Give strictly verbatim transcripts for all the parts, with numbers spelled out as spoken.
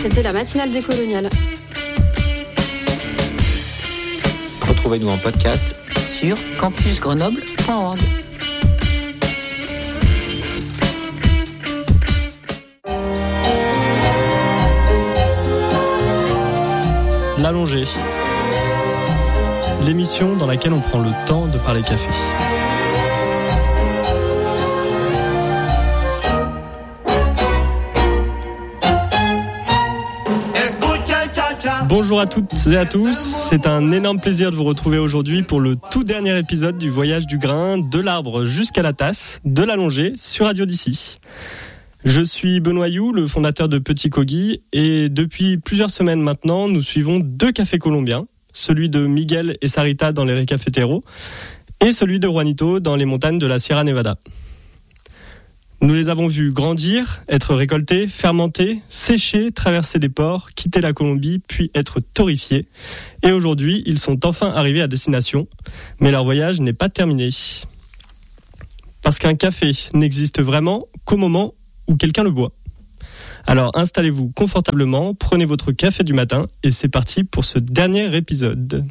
C'était la matinale des coloniales. Retrouvez-nous en podcast sur campus grenoble point org. L'Allongée, l'émission dans laquelle on prend le temps de parler café. Bonjour à toutes et à tous, c'est un énorme plaisir de vous retrouver aujourd'hui pour le tout dernier épisode du voyage du grain de l'arbre jusqu'à la tasse de l'Allongée sur Radio d'ici. Je suis Benoît You, le fondateur de Petit Kogi, et depuis plusieurs semaines maintenant, nous suivons deux cafés colombiens, celui de Miguel et Sarita dans les Recafeteros et celui de Juanito dans les montagnes de la Sierra Nevada. Nous les avons vus grandir, être récoltés, fermentés, séchés, traverser les ports, quitter la Colombie, puis être torréfiés. Et aujourd'hui, ils sont enfin arrivés à destination, mais leur voyage n'est pas terminé. Parce qu'un café n'existe vraiment qu'au moment où quelqu'un le boit. Alors installez-vous confortablement, prenez votre café du matin et c'est parti pour ce dernier épisode.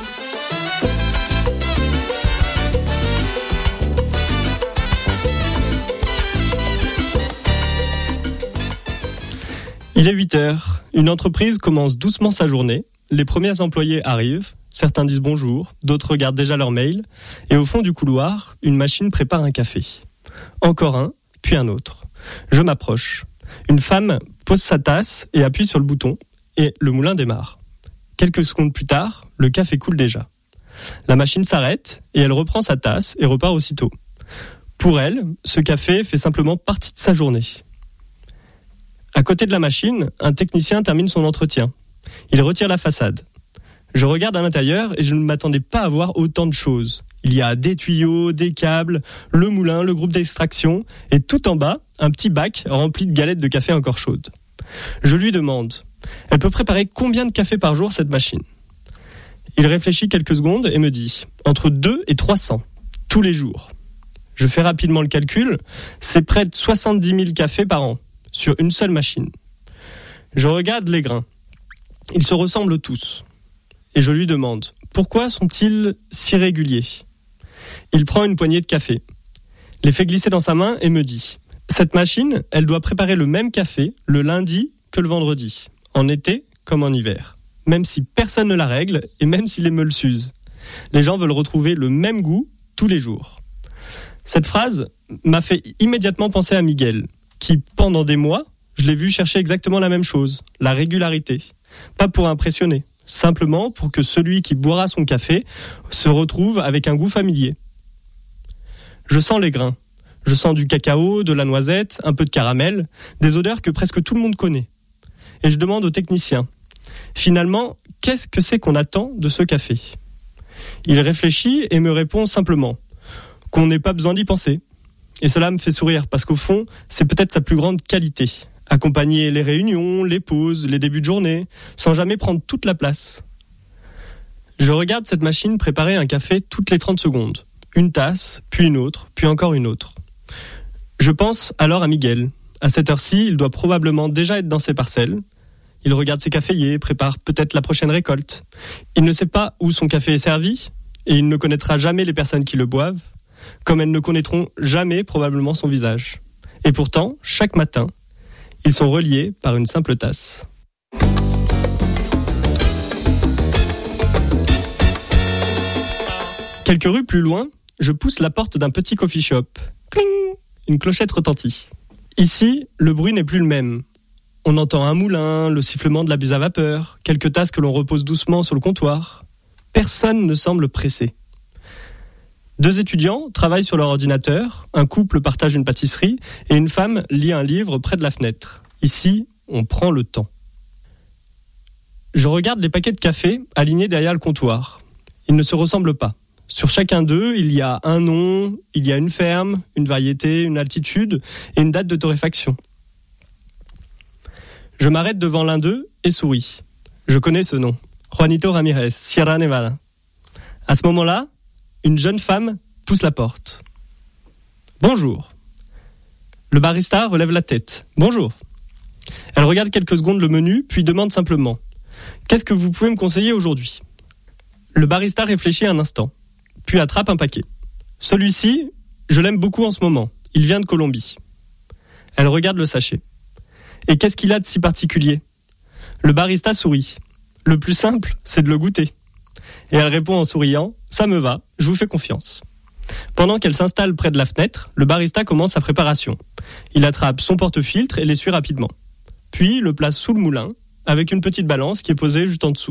Il est huit heures, une entreprise commence doucement sa journée, les premiers employés arrivent, certains disent bonjour, d'autres regardent déjà leur mail, et au fond du couloir, une machine prépare un café. Encore un, puis un autre. Je m'approche. Une femme pose sa tasse et appuie sur le bouton, et le moulin démarre. Quelques secondes plus tard, le café coule déjà. La machine s'arrête, et elle reprend sa tasse et repart aussitôt. Pour elle, ce café fait simplement partie de sa journée. À côté de la machine, un technicien termine son entretien. Il retire la façade. Je regarde à l'intérieur et je ne m'attendais pas à voir autant de choses. Il y a des tuyaux, des câbles, le moulin, le groupe d'extraction et tout en bas, un petit bac rempli de galettes de café encore chaudes. Je lui demande, elle peut préparer combien de café par jour cette machine ? Il réfléchit quelques secondes et me dit, entre deux et trois cents, tous les jours. Je fais rapidement le calcul, c'est près de soixante-dix mille cafés par an. Sur une seule machine. Je regarde les grains. Ils se ressemblent tous. Et je lui demande, pourquoi sont-ils si réguliers ? Il prend une poignée de café, les fait glisser dans sa main et me dit, cette machine, elle doit préparer le même café le lundi que le vendredi, en été comme en hiver, même si personne ne la règle et même si les meules s'usent. Les gens veulent retrouver le même goût tous les jours. Cette phrase m'a fait immédiatement penser à Miguel, qui, pendant des mois, je l'ai vu chercher exactement la même chose, la régularité. Pas pour impressionner, simplement pour que celui qui boira son café se retrouve avec un goût familier. Je sens les grains. Je sens du cacao, de la noisette, un peu de caramel, des odeurs que presque tout le monde connaît. Et je demande au technicien, finalement, qu'est-ce que c'est qu'on attend de ce café ? Il réfléchit et me répond simplement qu'on n'ait pas besoin d'y penser. Et cela me fait sourire parce qu'au fond, c'est peut-être sa plus grande qualité. Accompagner les réunions, les pauses, les débuts de journée, sans jamais prendre toute la place. Je regarde cette machine préparer un café toutes les trente secondes. Une tasse, puis une autre, puis encore une autre. Je pense alors à Miguel. À cette heure-ci, il doit probablement déjà être dans ses parcelles. Il regarde ses caféiers, prépare peut-être la prochaine récolte. Il ne sait pas où son café est servi, et il ne connaîtra jamais les personnes qui le boivent, comme elles ne connaîtront jamais probablement son visage. Et pourtant, chaque matin, ils sont reliés par une simple tasse. Quelques rues plus loin, je pousse la porte d'un petit coffee shop. Cling ! Une clochette retentit. Ici, le bruit n'est plus le même. On entend un moulin, le sifflement de la buse à vapeur, quelques tasses que l'on repose doucement sur le comptoir. Personne ne semble pressé. Deux étudiants travaillent sur leur ordinateur, un couple partage une pâtisserie et une femme lit un livre près de la fenêtre. Ici, on prend le temps. Je regarde les paquets de café alignés derrière le comptoir. Ils ne se ressemblent pas. Sur chacun d'eux, il y a un nom, il y a une ferme, une variété, une altitude et une date de torréfaction. Je m'arrête devant l'un d'eux et souris. Je connais ce nom. Juanito Ramirez, Sierra Nevada. À ce moment-là, une jeune femme pousse la porte. Bonjour. Le barista relève la tête. Bonjour. Elle regarde quelques secondes le menu, puis demande simplement « Qu'est-ce que vous pouvez me conseiller aujourd'hui ?» Le barista réfléchit un instant, puis attrape un paquet. « Celui-ci, je l'aime beaucoup en ce moment. Il vient de Colombie. » Elle regarde le sachet. « Et qu'est-ce qu'il a de si particulier ?» Le barista sourit. « Le plus simple, c'est de le goûter. » Et elle répond en souriant « Ça me va, je vous fais confiance. » Pendant qu'elle s'installe près de la fenêtre, le barista commence sa préparation. Il attrape son porte-filtre et l'essuie rapidement. Puis le place sous le moulin, avec une petite balance qui est posée juste en dessous.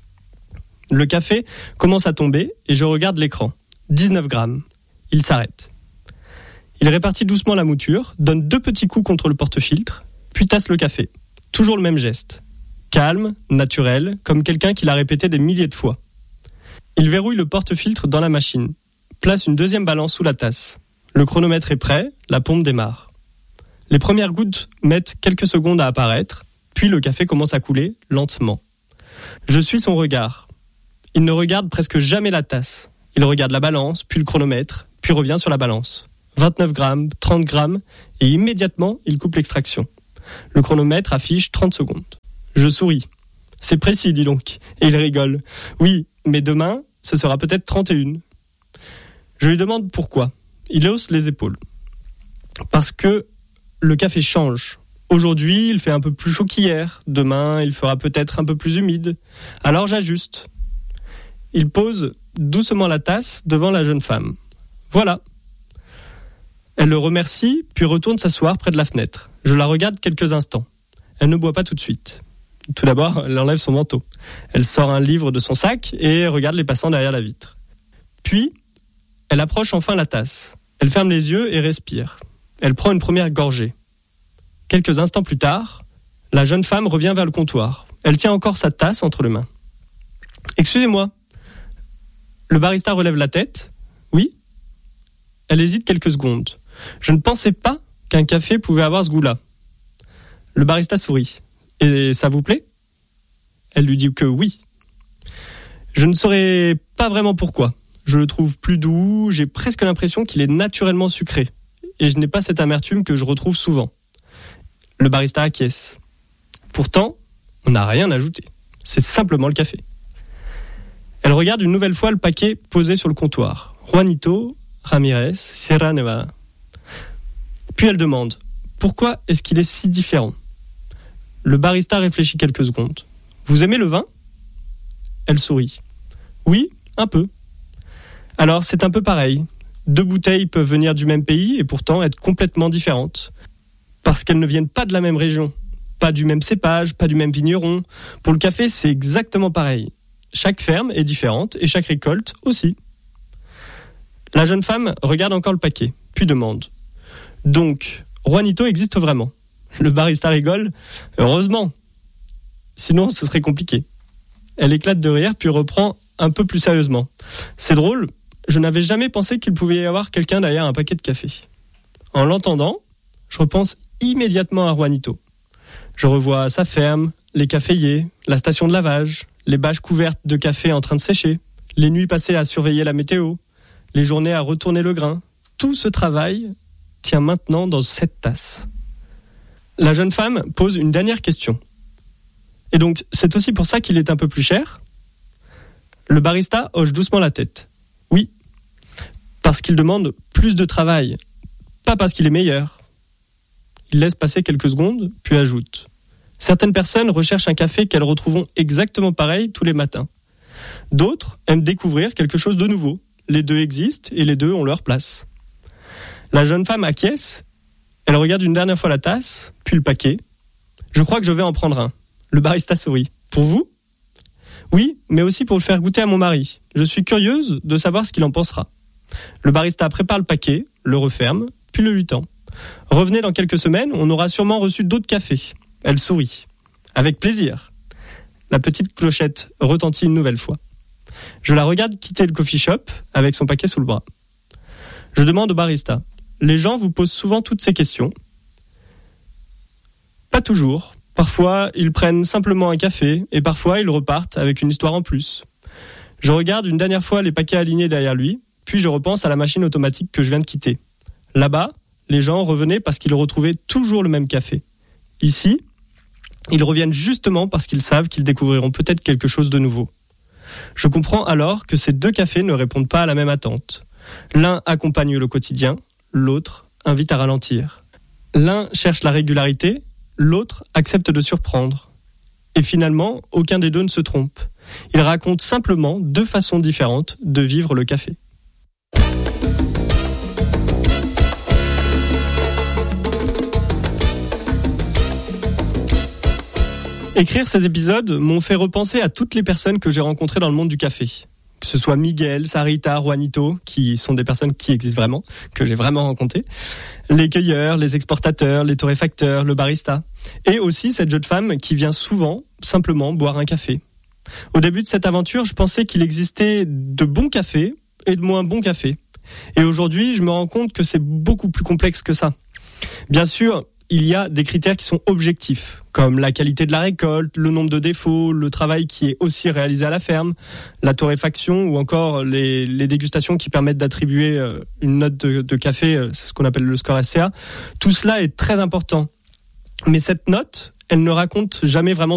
Le café commence à tomber et je regarde l'écran. dix-neuf grammes. Il s'arrête. Il répartit doucement la mouture, donne deux petits coups contre le porte-filtre, puis tasse le café. Toujours le même geste. Calme, naturel, comme quelqu'un qui l'a répété des milliers de fois. Il verrouille le porte-filtre dans la machine, place une deuxième balance sous la tasse. Le chronomètre est prêt, la pompe démarre. Les premières gouttes mettent quelques secondes à apparaître, puis le café commence à couler lentement. Je suis son regard. Il ne regarde presque jamais la tasse. Il regarde la balance, puis le chronomètre, puis revient sur la balance. vingt-neuf grammes, trente grammes, et immédiatement, il coupe l'extraction. Le chronomètre affiche trente secondes. Je souris. C'est précis, dis donc. Et il rigole. Oui, mais demain, ce sera peut-être trente et une. Je lui demande pourquoi. Il hausse les épaules. Parce que le café change. Aujourd'hui, il fait un peu plus chaud qu'hier. Demain, il fera peut-être un peu plus humide. Alors j'ajuste. Il pose doucement la tasse devant la jeune femme. Voilà. Elle le remercie, puis retourne s'asseoir près de la fenêtre. Je la regarde quelques instants. Elle ne boit pas tout de suite. Tout d'abord, elle enlève son manteau. Elle sort un livre de son sac et regarde les passants derrière la vitre. Puis, elle approche enfin la tasse. Elle ferme les yeux et respire. Elle prend une première gorgée. Quelques instants plus tard, la jeune femme revient vers le comptoir. Elle tient encore sa tasse entre les mains. « Excusez-moi. » Le barista relève la tête. « Oui ?» Elle hésite quelques secondes. « Je ne pensais pas qu'un café pouvait avoir ce goût-là. » Le barista sourit. « Et ça vous plaît ?» Elle lui dit que oui. Je ne saurais pas vraiment pourquoi. Je le trouve plus doux, j'ai presque l'impression qu'il est naturellement sucré. Et je n'ai pas cette amertume que je retrouve souvent. Le barista acquiesce. Pourtant, on n'a rien ajouté. C'est simplement le café. Elle regarde une nouvelle fois le paquet posé sur le comptoir. Juanito Ramirez, Sierra Nevada. Puis elle demande « Pourquoi est-ce qu'il est si différent ?» Le barista réfléchit quelques secondes. « Vous aimez le vin ?» Elle sourit. « Oui, un peu. » Alors c'est un peu pareil. Deux bouteilles peuvent venir du même pays et pourtant être complètement différentes. Parce qu'elles ne viennent pas de la même région. Pas du même cépage, pas du même vigneron. Pour le café, c'est exactement pareil. Chaque ferme est différente et chaque récolte aussi. La jeune femme regarde encore le paquet, puis demande « Donc, Juanito existe vraiment ?» Le barista rigole. « Heureusement. Sinon, ce serait compliqué. » Elle éclate de rire, puis reprend un peu plus sérieusement. « C'est drôle, je n'avais jamais pensé qu'il pouvait y avoir quelqu'un derrière un paquet de café. » En l'entendant, je repense immédiatement à Juanito. Je revois sa ferme, les caféiers, la station de lavage, les bâches couvertes de café en train de sécher, les nuits passées à surveiller la météo, les journées à retourner le grain. Tout ce travail tient maintenant dans cette tasse. La jeune femme pose une dernière question. Et donc, c'est aussi pour ça qu'il est un peu plus cher ? Le barista hoche doucement la tête. Oui, parce qu'il demande plus de travail, pas parce qu'il est meilleur. Il laisse passer quelques secondes, puis ajoute. Certaines personnes recherchent un café qu'elles retrouveront exactement pareil tous les matins. D'autres aiment découvrir quelque chose de nouveau. Les deux existent et les deux ont leur place. La jeune femme acquiesce. Elle regarde une dernière fois la tasse, puis le paquet. Je crois que je vais en prendre un. Le barista sourit. Pour vous ? Oui, mais aussi pour le faire goûter à mon mari. Je suis curieuse de savoir ce qu'il en pensera. Le barista prépare le paquet, le referme, puis le lui tend. Revenez dans quelques semaines, on aura sûrement reçu d'autres cafés. Elle sourit. Avec plaisir. La petite clochette retentit une nouvelle fois. Je la regarde quitter le coffee shop avec son paquet sous le bras. Je demande au barista. Les gens vous posent souvent toutes ces questions ? Pas toujours. Parfois, ils prennent simplement un café et parfois, ils repartent avec une histoire en plus. Je regarde une dernière fois les paquets alignés derrière lui, puis je repense à la machine automatique que je viens de quitter. Là-bas, les gens revenaient parce qu'ils retrouvaient toujours le même café. Ici, Ils reviennent justement parce qu'ils savent qu'ils découvriront peut-être quelque chose de nouveau. Je comprends alors que ces deux cafés ne répondent pas à la même attente. L'un accompagne le quotidien, l'autre invite à ralentir. L'un cherche la régularité, l'autre accepte de surprendre. Et finalement, aucun des deux ne se trompe. Ils racontent simplement deux façons différentes de vivre le café. Écrire ces épisodes m'ont fait repenser à toutes les personnes que j'ai rencontrées dans le monde du café. Que ce soit Miguel, Sarita, Juanito, qui sont des personnes qui existent vraiment, que j'ai vraiment rencontrées, les cueilleurs, les exportateurs, les torréfacteurs, le barista, et aussi cette jeune femme qui vient souvent simplement boire un café. Au début de cette aventure, je pensais qu'il existait de bons cafés et de moins bons cafés. Et aujourd'hui, je me rends compte que c'est beaucoup plus complexe que ça. Bien sûr, il y a des critères qui sont objectifs, comme la qualité de la récolte, le nombre de défauts, le travail qui est aussi réalisé à la ferme, la torréfaction ou encore les, les dégustations qui permettent d'attribuer une note de, de café, c'est ce qu'on appelle le score S C A. Tout cela est très important. Mais cette note, elle ne raconte jamais vraiment